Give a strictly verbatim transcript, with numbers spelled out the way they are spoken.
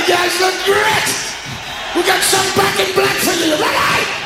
guys look great. We got some back in black for you. Ready?